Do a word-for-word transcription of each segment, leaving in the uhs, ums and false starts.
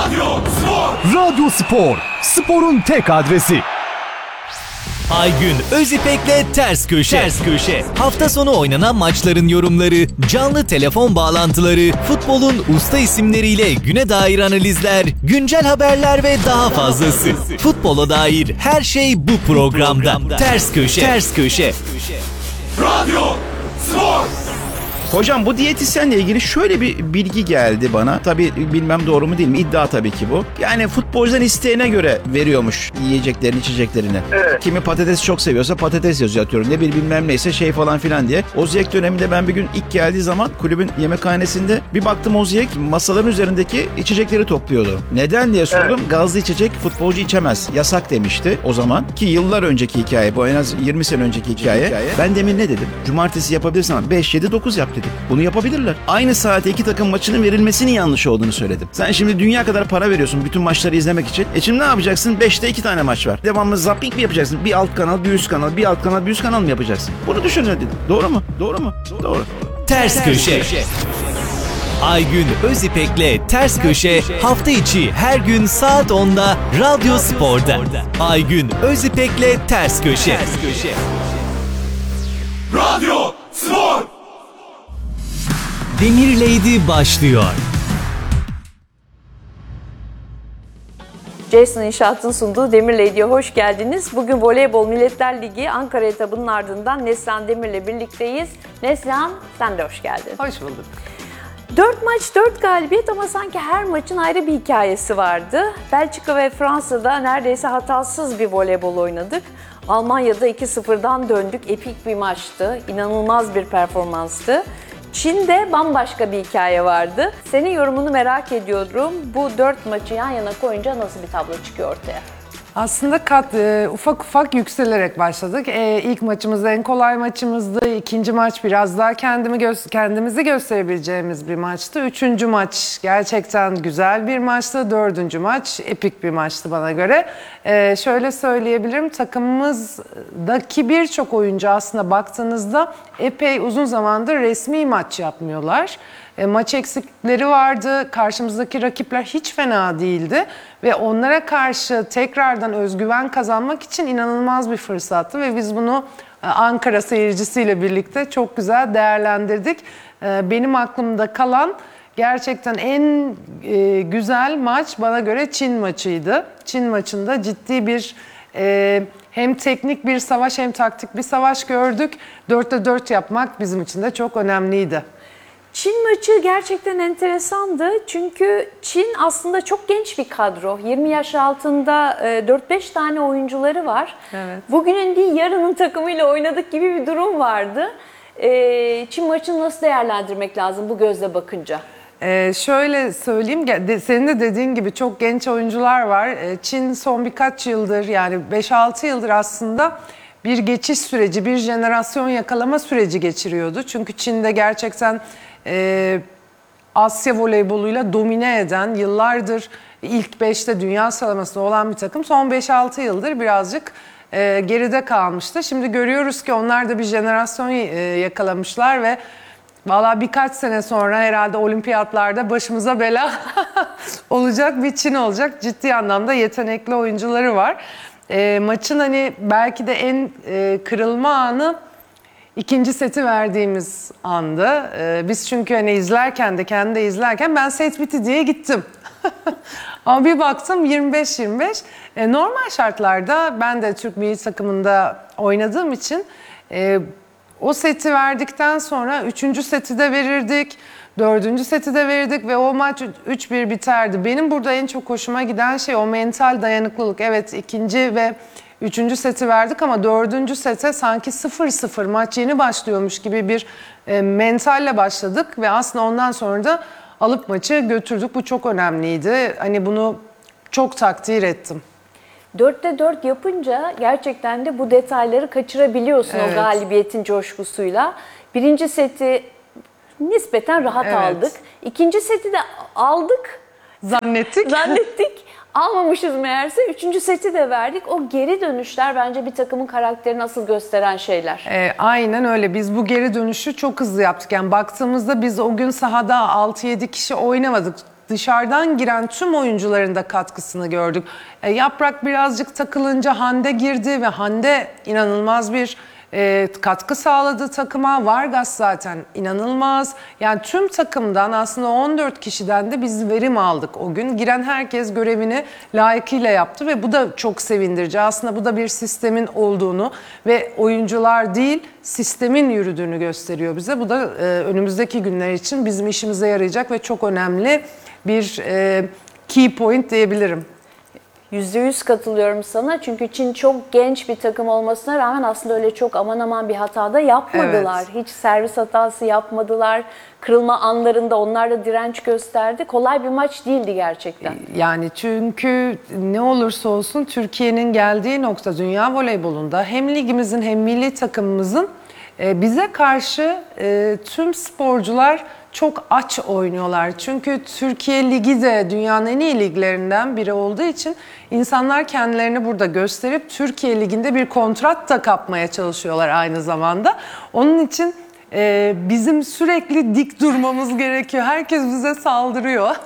Radyo Spor. Radyo Spor. Sporun tek adresi. Aygün Özipek'le Ters Köşe. Ters Köşe. Hafta sonu oynanan maçların yorumları, canlı telefon bağlantıları, futbolun usta isimleriyle güne dair analizler, güncel haberler ve daha fazlası. Futbola dair her şey bu programda. Ters Köşe. Ters Köşe. Radyo Spor. Hocam bu diyetisyenle ilgili şöyle bir bilgi geldi bana. Tabii bilmem doğru mu değil mi? İddia tabii ki bu. Yani futbolcudan isteğine göre veriyormuş yiyeceklerini, içeceklerini. Evet. Kimi patates çok seviyorsa patates yazıyor atıyorum. Ne bir bilmem neyse şey falan filan diye. Oziyek döneminde ben bir gün ilk geldiği zaman kulübün yemekhanesinde bir baktım Oziyek masaların üzerindeki içecekleri topluyordu. Neden diye sordum. Evet. Gazlı içecek futbolcu içemez. Yasak demişti o zaman. Ki yıllar önceki hikaye bu, en az yirmi sene önceki hikaye. hikaye. Ben demin ne dedim? Cumartesi yapabilirsin ama beş yedi dokuz yap dedim. Bunu yapabilirler. Aynı saate iki takım maçının verilmesinin yanlış olduğunu söyledim. Sen şimdi dünya kadar para veriyorsun bütün maçları izlemek için. E şimdi ne yapacaksın? beşte iki tane maç var. Devamlı zapping mi yapacaksın? Bir alt kanal, bir üst kanal, bir alt kanal, bir üst kanal mı yapacaksın? Bunu düşünün dedim. Doğru mu? Doğru mu? Doğru. Ters Köşe. Aygün Özipek'le Ters Köşe hafta içi her gün saat onda Radyo Spor'da. Aygün Özipek'le Ters Köşe. Radyo Spor. Demir Lady başlıyor. Jason İnşaat'ın sunduğu Demir Lady'ye hoş geldiniz. Bugün Voleybol Milletler Ligi Ankara etabının ardından Neslihan Demir'le birlikteyiz. Neslihan, sen de hoş geldin. Hoş bulduk. Dört maç, dört galibiyet ama sanki her maçın ayrı bir hikayesi vardı. Belçika ve Fransa'da neredeyse hatasız bir voleybol oynadık. Almanya'da iki sıfırdan döndük. Epik bir maçtı. İnanılmaz bir performanstı. Çin'de bambaşka bir hikaye vardı. Senin yorumunu merak ediyorum. Bu dört maçı yan yana koyunca nasıl bir tablo çıkıyor ortaya? Aslında kat e, ufak ufak yükselerek başladık. E, ilk maçımız en kolay maçımızdı. İkinci maç biraz daha kendimi gö- kendimizi gösterebileceğimiz bir maçtı. Üçüncü maç gerçekten güzel bir maçtı. Dördüncü maç epik bir maçtı bana göre. E, şöyle söyleyebilirim, takımımızdaki birçok oyuncu aslında baktığınızda epey uzun zamandır resmi maç yapmıyorlar. E, maç eksikleri vardı. Karşımızdaki rakipler hiç fena değildi. Ve onlara karşı tekrardan özgüven kazanmak için inanılmaz bir fırsattı. Ve biz bunu e, Ankara seyircisiyle birlikte çok güzel değerlendirdik. E, benim aklımda kalan gerçekten en e, güzel maç bana göre Çin maçıydı. Çin maçında ciddi bir e, hem teknik bir savaş hem taktik bir savaş gördük. dörtte dört yapmak bizim için de çok önemliydi. Çin maçı gerçekten enteresandı çünkü Çin aslında çok genç bir kadro. yirmi yaş altında dört beş tane oyuncuları var. Evet. Bugünün değil yarının takımıyla oynadık gibi bir durum vardı. Çin maçını nasıl değerlendirmek lazım bu gözle bakınca? Ee, şöyle söyleyeyim, senin de dediğin gibi çok genç oyuncular var. Ee, Çin son birkaç yıldır, yani beş altı yıldır aslında bir geçiş süreci, bir jenerasyon yakalama süreci geçiriyordu. Çünkü Çin'de gerçekten e, Asya voleyboluyla domine eden, yıllardır ilk beşte dünya sıralamasında olan bir takım son beş altı yıldır birazcık e, geride kalmıştı. Şimdi görüyoruz ki onlar da bir jenerasyon e, yakalamışlar ve valla birkaç sene sonra herhalde olimpiyatlarda başımıza bela olacak bir Çin olacak. Ciddi anlamda yetenekli oyuncuları var. E, maçın hani belki de en e, kırılma anı ikinci seti verdiğimiz andı. E, biz çünkü hani izlerken de kendi de izlerken ben set bitti diye gittim. Ama bir baktım yirmi beş yirmi beş. E, normal şartlarda ben de Türk milli takımında oynadığım için e, o seti verdikten sonra üçüncü seti de verirdik. Dördüncü seti de verirdik ve o maç üç bir biterdi. Benim burada en çok hoşuma giden şey o mental dayanıklılık. Evet, ikinci ve üçüncü seti verdik ama dördüncü sete sanki sıfır sıfır maç yeni başlıyormuş gibi bir e, mentalle başladık. Ve aslında ondan sonra da alıp maçı götürdük. Bu çok önemliydi. Hani bunu çok takdir ettim. Dörtte dört yapınca gerçekten de bu detayları kaçırabiliyorsun, evet, o galibiyetin coşkusuyla. Birinci seti nispeten rahat, evet, aldık. İkinci seti de aldık. Zannettik. Zannettik. Almamışız meğerse. Üçüncü seti de verdik. O geri dönüşler bence bir takımın karakterini asıl gösteren şeyler. E, aynen öyle. Biz bu geri dönüşü çok hızlı yaptık. Yani baktığımızda biz o gün sahada altı yedi kişi oynamadık. dışarıdan giren tüm oyuncuların da katkısını gördük. E, Yaprak birazcık takılınca Hande girdi ve Hande inanılmaz bir e, katkı sağladı takıma. Vargas zaten inanılmaz. Yani tüm takımdan aslında on dört kişiden de biz verim aldık o gün. Giren herkes görevini layıkıyla yaptı ve bu da çok sevindirici. Aslında bu da bir sistemin olduğunu ve oyuncular değil sistemin yürüdüğünü gösteriyor bize. Bu da e, önümüzdeki günler için bizim işimize yarayacak ve çok önemli bir e, key point diyebilirim. yüzde yüz katılıyorum sana çünkü Çin çok genç bir takım olmasına rağmen aslında öyle çok aman aman bir hata da yapmadılar. Evet. Hiç servis hatası yapmadılar. Kırılma anlarında onlar da direnç gösterdi. Kolay bir maç değildi gerçekten. Yani çünkü ne olursa olsun Türkiye'nin geldiği nokta dünya voleybolunda hem ligimizin hem milli takımımızın e, bize karşı e, tüm sporcular çok aç oynuyorlar. Çünkü Türkiye Ligi de dünyanın en iyi liglerinden biri olduğu için insanlar kendilerini burada gösterip Türkiye Ligi'nde bir kontrat da kapmaya çalışıyorlar aynı zamanda. Onun için e, bizim sürekli dik durmamız gerekiyor. Herkes bize saldırıyor.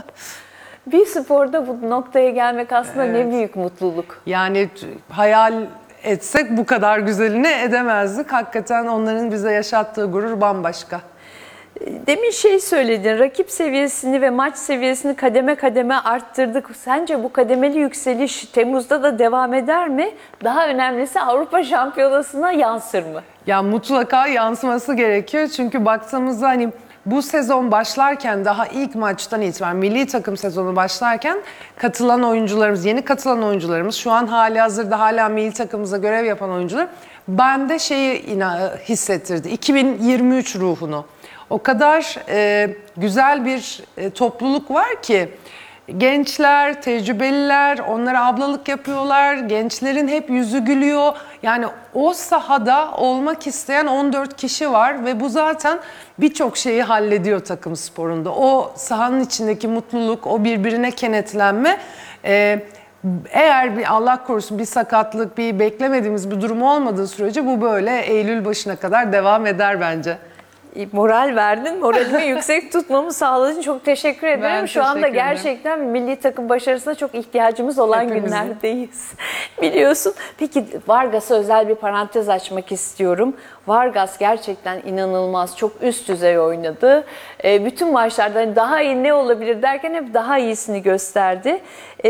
Bir sporda bu noktaya gelmek aslında Evet. ne büyük mutluluk. Yani t- hayal etsek bu kadar güzelini edemezdik. Hakikaten onların bize yaşattığı gurur bambaşka. Demin şey söyledin, rakip seviyesini ve maç seviyesini kademe kademe arttırdık. Sence bu kademeli yükseliş Temmuz'da da devam eder mi? Daha önemlisi Avrupa Şampiyonası'na yansır mı? Ya mutlaka yansıması gerekiyor. Çünkü baktığımızda hani bu sezon başlarken daha ilk maçtan itibaren milli takım sezonu başlarken katılan oyuncularımız, yeni katılan oyuncularımız, şu an hali hazırda hala milli takımımıza görev yapan oyuncular bende şeyi ina- hissettirdi. iki bin yirmi üç ruhunu. O kadar e, güzel bir e, topluluk var ki gençler, tecrübeliler, onlara ablalık yapıyorlar. Gençlerin hep yüzü gülüyor. Yani o sahada olmak isteyen on dört kişi var ve bu zaten birçok şeyi hallediyor takım sporunda. O sahanın içindeki mutluluk, o birbirine kenetlenme. E, eğer bir Allah korusun bir sakatlık, bir beklemediğimiz bir durum olmadığı sürece bu böyle Eylül başına kadar devam eder bence. Moral verdin, moralimi yüksek tutmamı sağladın. Çok teşekkür ederim. Ben Şu anda teşekkür ederim. gerçekten milli takım başarısına çok ihtiyacımız olan Hepimizin. günlerdeyiz. Biliyorsun. Peki Vargas'a özel bir parantez açmak istiyorum. Vargas gerçekten inanılmaz, çok üst düzey oynadı. E, bütün maçlarda hani daha iyi ne olabilir derken hep daha iyisini gösterdi. E,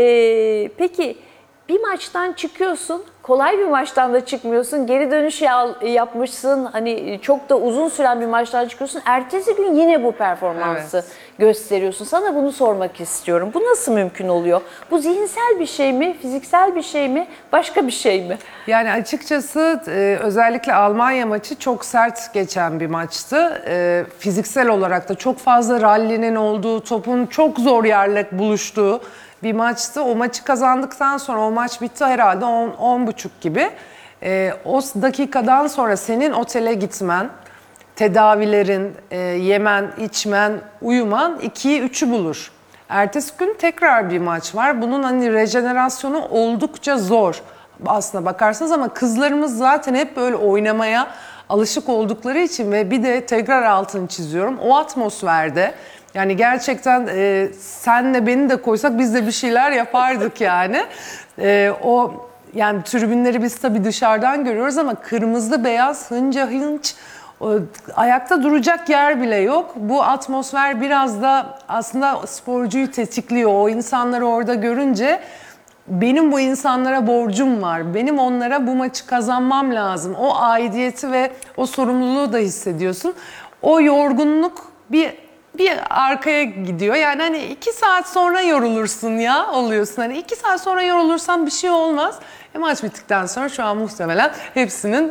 peki bir maçtan çıkıyorsun, kolay bir maçtan da çıkmıyorsun, geri dönüş yapmışsın, hani çok da uzun süren bir maçtan çıkıyorsun, ertesi gün yine bu performansı Evet. gösteriyorsun. Sana bunu sormak istiyorum. Bu nasıl mümkün oluyor? Bu zihinsel bir şey mi, fiziksel bir şey mi, başka bir şey mi? Yani açıkçası e, özellikle Almanya maçı çok sert geçen bir maçtı. E, fiziksel olarak da çok fazla rallinin olduğu, topun çok zor yerle buluştuğu bir maçtı. O maçı kazandıktan sonra o maç bitti herhalde on, on buçuk gibi. E, o dakikadan sonra senin otele gitmen, tedavilerin, e, yemen, içmen, uyuman ikiyi üçü bulur. Ertesi gün tekrar bir maç var. Bunun hani rejenerasyonu oldukça zor aslına bakarsanız ama kızlarımız zaten hep böyle oynamaya alışık oldukları için ve bir de tekrar altını çiziyorum. O atmosferde yani gerçekten e, senle beni de koysak biz de bir şeyler yapardık yani. E, o yani tribünleri biz tabii dışarıdan görüyoruz ama kırmızı beyaz hınca hınç o, ayakta duracak yer bile yok. Bu atmosfer biraz da aslında sporcuyu tetikliyor. O insanları orada görünce benim bu insanlara borcum var. Benim onlara bu maçı kazanmam lazım. O aidiyeti ve o sorumluluğu da hissediyorsun. O yorgunluk bir bir arkaya gidiyor. Yani hani iki saat sonra yorulursun ya oluyorsun. Hani iki saat sonra yorulursan bir şey olmaz. E maç bittikten sonra şu an muhtemelen hepsinin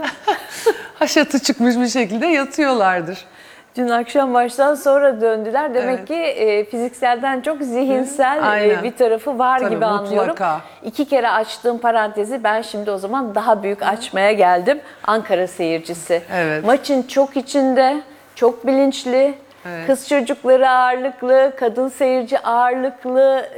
haşatı çıkmış bir şekilde yatıyorlardır. Dün akşam maçtan sonra döndüler. Demek Evet. ki e, fizikselden çok zihinsel e, Aynen. bir tarafı var Tabii, gibi anlıyorum. mutlaka. İki kere açtığım parantezi ben şimdi o zaman daha büyük açmaya geldim. Ankara seyircisi. Evet. Maçın çok içinde, çok bilinçli. Evet. Kız çocukları ağırlıklı, kadın seyirci ağırlıklı.